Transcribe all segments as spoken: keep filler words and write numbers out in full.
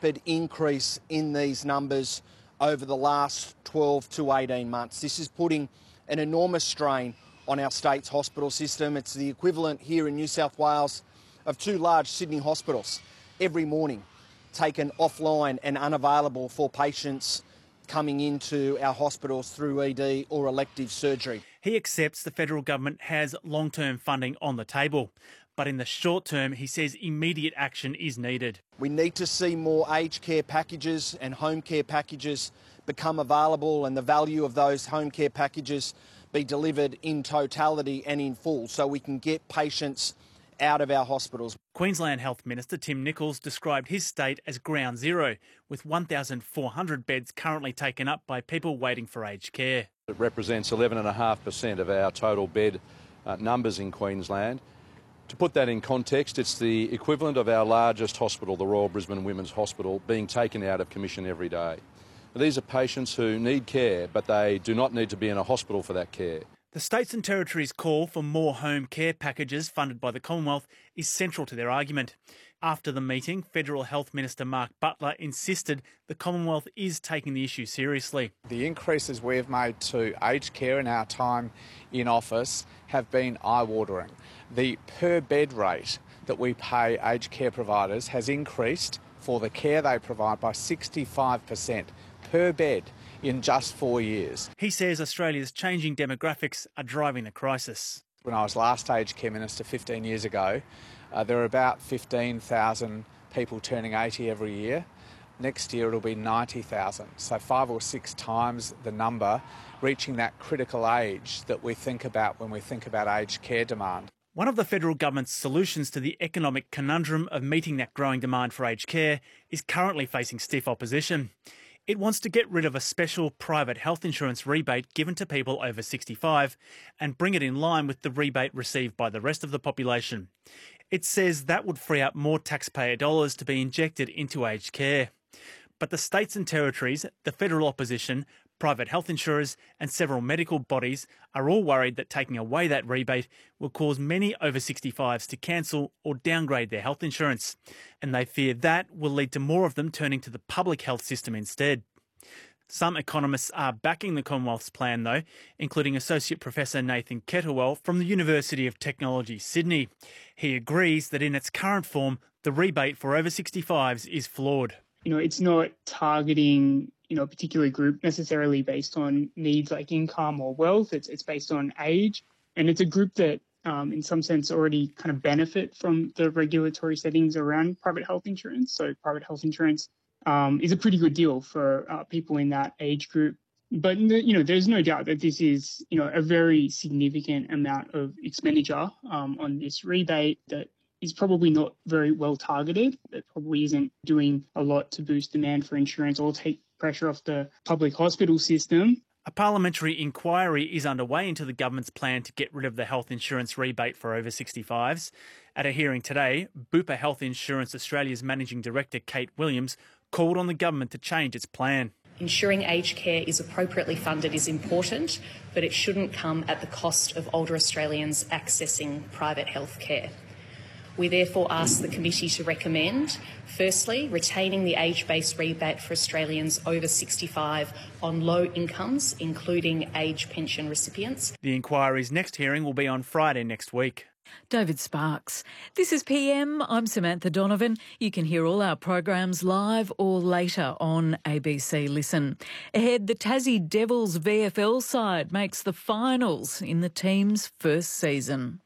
rapid increase in these numbers over the last twelve to eighteen months. This is putting an enormous strain on our state's hospital system. It's the equivalent here in New South Wales of two large Sydney hospitals every morning taken offline and unavailable for patients coming into our hospitals through E D or elective surgery. He accepts the federal government has long-term funding on the table, but in the short term, he says immediate action is needed. We need to see more aged care packages and home care packages become available, and the value of those home care packages be delivered in totality and in full so we can get patients out of our hospitals. Queensland Health Minister Tim Nicholls described his state as ground zero, with one thousand four hundred beds currently taken up by people waiting for aged care. It represents eleven point five percent of our total bed uh, numbers in Queensland. To put that in context, it's the equivalent of our largest hospital, the Royal Brisbane Women's Hospital, being taken out of commission every day. These are patients who need care, but they do not need to be in a hospital for that care. The states and territories' call for more home care packages funded by the Commonwealth is central to their argument. After the meeting, Federal Health Minister Mark Butler insisted the Commonwealth is taking the issue seriously. The increases we have made to aged care in our time in office have been eye-watering. The per bed rate that we pay aged care providers has increased for the care they provide by sixty-five percent per bed in just four years. He says Australia's changing demographics are driving the crisis. When I was last aged care minister fifteen years ago, uh, there were about fifteen thousand people turning eighty every year. Next year it'll be ninety thousand, so five or six times the number, reaching that critical age that we think about when we think about aged care demand. One of the federal government's solutions to the economic conundrum of meeting that growing demand for aged care is currently facing stiff opposition. It wants to get rid of a special private health insurance rebate given to people over sixty-five and bring it in line with the rebate received by the rest of the population. It says that would free up more taxpayer dollars to be injected into aged care. But the states and territories, the federal opposition, private health insurers and several medical bodies are all worried that taking away that rebate will cause many over sixty-fives to cancel or downgrade their health insurance. And they fear that will lead to more of them turning to the public health system instead. Some economists are backing the Commonwealth's plan, though, including Associate Professor Nathan Kettlewell from the University of Technology, Sydney. He agrees that in its current form, the rebate for over sixty-fives is flawed. You know, it's not targeting, you know, a particular group necessarily based on needs like income or wealth. It's it's based on age. And it's a group that, um, in some sense, already kind of benefit from the regulatory settings around private health insurance. So private health insurance um, is a pretty good deal for uh, people in that age group. But, you know, there's no doubt that this is, you know, a very significant amount of expenditure um, on this rebate that is probably not very well targeted. It probably isn't doing a lot to boost demand for insurance or take pressure off the public hospital system. A parliamentary inquiry is underway into the government's plan to get rid of the health insurance rebate for over sixty-fives. At a hearing today, Bupa Health Insurance Australia's Managing Director Kate Williams called on the government to change its plan. Ensuring aged care is appropriately funded is important, but it shouldn't come at the cost of older Australians accessing private health care. We therefore ask the committee to recommend, firstly, retaining the age-based rebate for Australians over sixty-five on low incomes, including age pension recipients. The inquiry's next hearing will be on Friday next week. David Sparks. This is P M. I'm Samantha Donovan. You can hear all our programs live or later on A B C Listen. Ahead, the Tassie Devils V F L side makes the finals in the team's first season.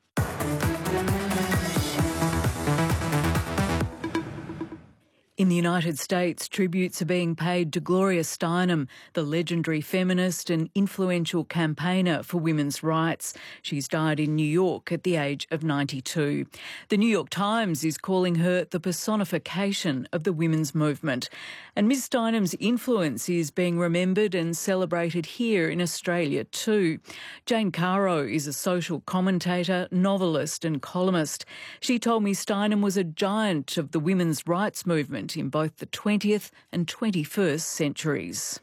In the United States, tributes are being paid to Gloria Steinem, the legendary feminist and influential campaigner for women's rights. She's died in New York at the age of ninety-two. The New York Times is calling her the personification of the women's movement. And Miz Steinem's influence is being remembered and celebrated here in Australia too. Jane Caro is a social commentator, novelist and columnist. She told me Steinem was a giant of the women's rights movement in both the twentieth and twenty-first centuries.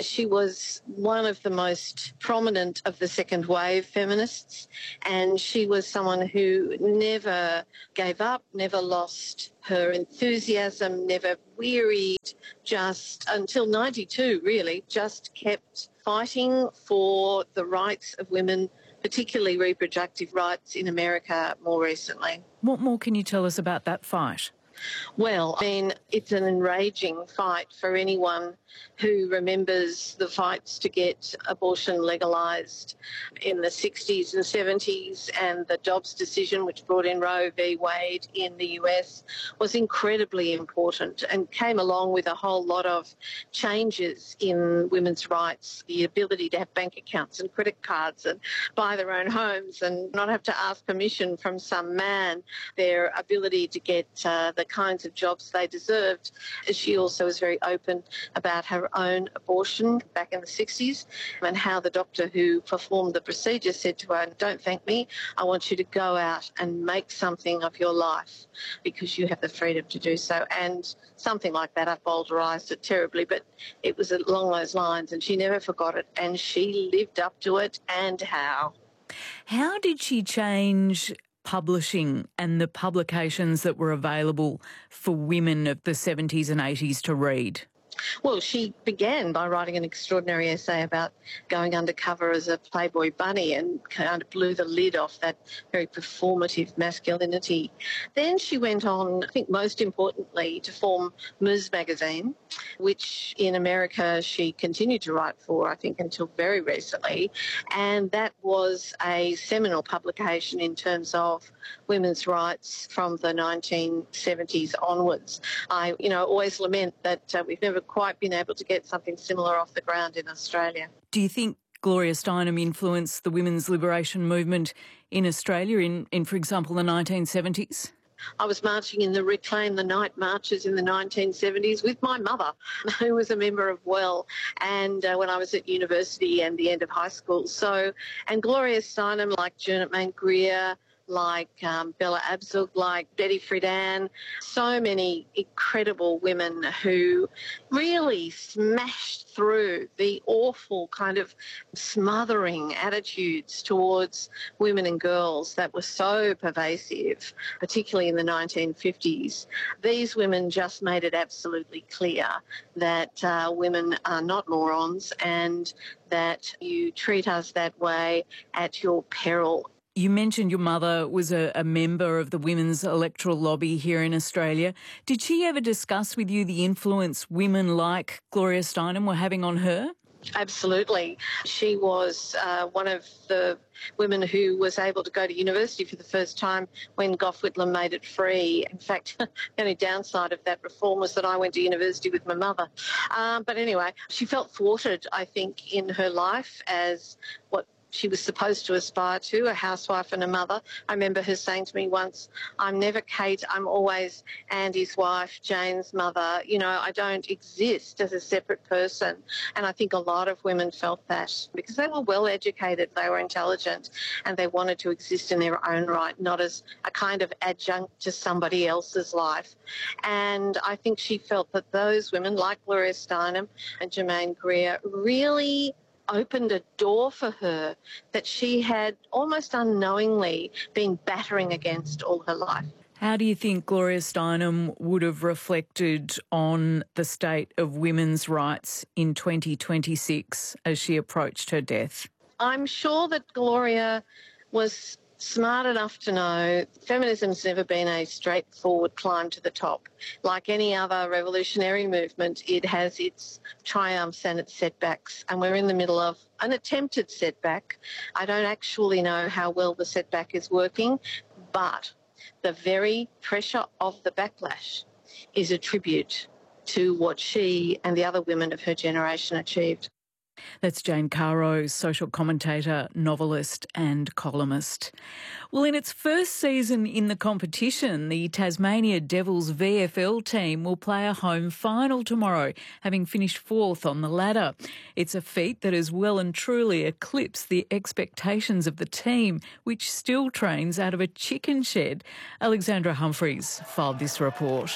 She was one of the most prominent of the second wave feminists, and she was someone who never gave up, never lost her enthusiasm, never wearied, just until ninety-two really, just kept fighting for the rights of women, particularly reproductive rights in America more recently. What more can you tell us about that fight? Well, I mean, it's an enraging fight for anyone who remembers the fights to get abortion legalised in the sixties and seventies, and the Dobbs decision, which brought in Roe v Wade in the U S, was incredibly important and came along with a whole lot of changes in women's rights, the ability to have bank accounts and credit cards and buy their own homes and not have to ask permission from some man, their ability to get uh, the kinds of jobs they deserved. She also was very open about her own abortion back in the sixties, and how the doctor who performed the procedure said to her, "Don't thank me, I want you to go out and make something of your life because you have the freedom to do so." And something like that, I vulgarised it terribly, but it was along those lines, and she never forgot it, and she lived up to it. And how? How did she change publishing and the publications that were available for women of the seventies and eighties to read? Well, she began by writing an extraordinary essay about going undercover as a Playboy bunny and kind of blew the lid off that very performative masculinity. Then she went on, I think most importantly, to form Ms magazine, which in America she continued to write for, I think, until very recently. And that was a seminal publication in terms of women's rights from the nineteen seventies onwards. I, you know, always lament that uh, we've never quite been able to get something similar off the ground in Australia. Do you think Gloria Steinem influenced the women's liberation movement in Australia in, in for example, the nineteen seventies? I was marching in the Reclaim the Night marches in the nineteen seventies with my mother, who was a member of WELL, and uh, when I was at university and the end of high school. So, and Gloria Steinem, like Janet Mayne-Grier, like um, Bella Abzug, like Betty Friedan, so many incredible women who really smashed through the awful kind of smothering attitudes towards women and girls that were so pervasive, particularly in the nineteen fifties. These women just made it absolutely clear that uh, women are not morons and that you treat us that way at your peril. You mentioned your mother was a, a member of the women's electoral lobby here in Australia. Did she ever discuss with you the influence women like Gloria Steinem were having on her? Absolutely. She was uh, one of the women who was able to go to university for the first time when Gough Whitlam made it free. In fact, the only downside of that reform was that I went to university with my mother. Um, but anyway, she felt thwarted, I think, in her life as what she was supposed to aspire to, a housewife and a mother. I remember her saying to me once, "I'm never Kate, I'm always Andy's wife, Jane's mother. You know, I don't exist as a separate person." And I think a lot of women felt that because they were well educated, they were intelligent, and they wanted to exist in their own right, not as a kind of adjunct to somebody else's life. And I think she felt that those women, like Gloria Steinem and Germaine Greer, really opened a door for her that she had almost unknowingly been battering against all her life. How do you think Gloria Steinem would have reflected on the state of women's rights in twenty twenty-six as she approached her death? I'm sure that Gloria was smart enough to know feminism's never been a straightforward climb to the top. Like any other revolutionary movement, it has its triumphs and its setbacks, and we're in the middle of an attempted setback. I don't actually know how well the setback is working, but the very pressure of the backlash is a tribute to what she and the other women of her generation achieved. That's Jane Caro, social commentator, novelist and columnist. Well, in its first season in the competition, the Tasmania Devils V F L team will play a home final tomorrow, having finished fourth on the ladder. It's a feat that has well and truly eclipsed the expectations of the team, which still trains out of a chicken shed. Alexandra Humphreys filed this report.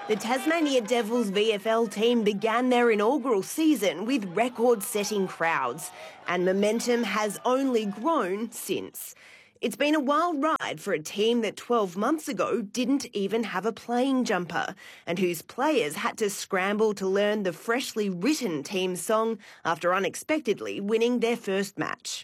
The Tasmania Devils V F L team began their inaugural season with record-setting crowds, and momentum has only grown since. It's been a wild ride for a team that twelve months ago didn't even have a playing jumper, and whose players had to scramble to learn the freshly written team song after unexpectedly winning their first match.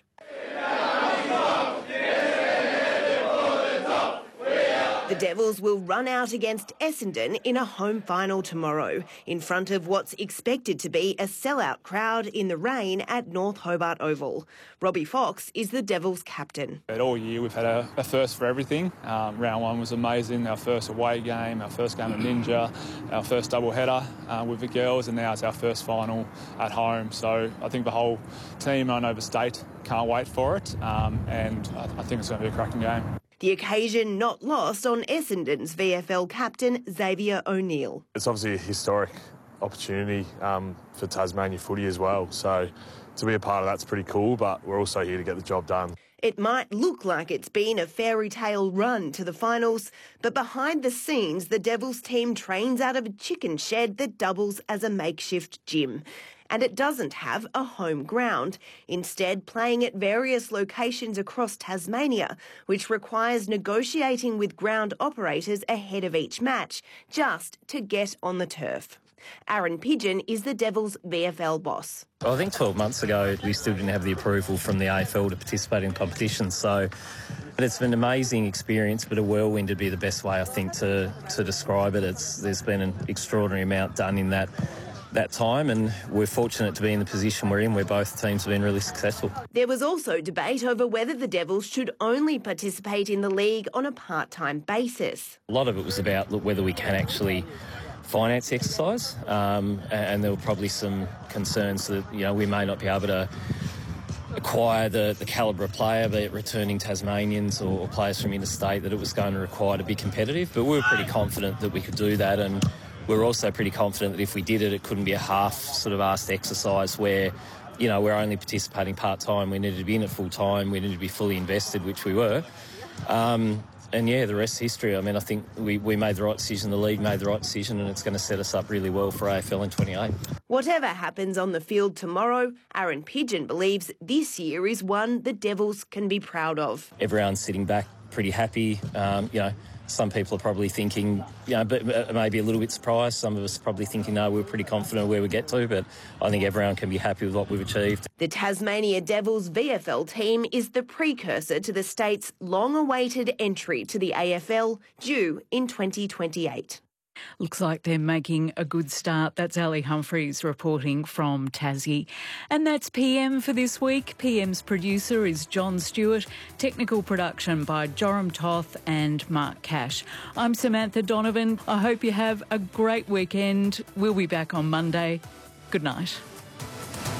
The Devils will run out against Essendon in a home final tomorrow, in front of what's expected to be a sellout crowd in the rain at North Hobart Oval. Robbie Fox is the Devils captain. All year we've had a, a first for everything. Um, round one was amazing, our first away game, our first game of Ninja, our first double header uh, with the girls, and now it's our first final at home. So I think the whole team on overstate can't wait for it, um, and I, I think it's going to be a cracking game. The occasion not lost on Essendon's V F L captain Xavier O'Neill. It's obviously a historic opportunity um, for Tasmania footy as well, so to be a part of that's pretty cool, but we're also here to get the job done. It might look like it's been a fairy tale run to the finals, but behind the scenes, the Devils team trains out of a chicken shed that doubles as a makeshift gym. And it doesn't have a home ground, instead playing at various locations across Tasmania, which requires negotiating with ground operators ahead of each match, just to get on the turf. Aaron Pidgeon is the Devils' V F L boss. Well, I think twelve months ago we still didn't have the approval from the A F L to participate in competition, so but it's been an amazing experience, but a whirlwind would be the best way, I think, to, to describe it. It's, there's been an extraordinary amount done in that that time, and we're fortunate to be in the position we're in where both teams have been really successful. There was also debate over whether the Devils should only participate in the league on a part-time basis. A lot of it was about look, whether we can actually finance exercise, um, and there were probably some concerns that you know we may not be able to acquire the, the calibre of player, be it returning Tasmanians or, or players from interstate, that it was going to require to be competitive. But we were pretty confident that we could do that, and we're also pretty confident that if we did it, it couldn't be a half sort of asked exercise where, you know, we're only participating part-time. We needed to be in it full-time. We needed to be fully invested, which we were. Um, and, yeah, the rest is history. I mean, I think we, we made the right decision, the league made the right decision, and it's going to set us up really well for A F L in twenty-eight. Whatever happens on the field tomorrow, Aaron Pidgeon believes this year is one the Devils can be proud of. Everyone's sitting back pretty happy, um, you know. Some people are probably thinking, you know, but maybe a little bit surprised. Some of us are probably thinking, no, we're pretty confident where we get to, but I think everyone can be happy with what we've achieved. The Tasmania Devils V F L team is the precursor to the state's long-awaited entry to the A F L, due in twenty twenty-eight. Looks like they're making a good start. That's Ali Humphreys reporting from Tassie. And that's P M for this week. P M's producer is John Stewart. Technical production by Joram Toth and Mark Cash. I'm Samantha Donovan. I hope you have a great weekend. We'll be back on Monday. Good night.